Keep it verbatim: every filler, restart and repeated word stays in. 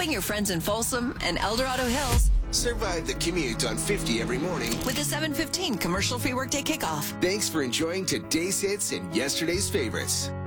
Calling your friends in Folsom and El Dorado Hills Survive the commute on fifty every morning with a seven fifteen commercial-free workday kickoff. Thanks for enjoying today's hits and yesterday's favorites.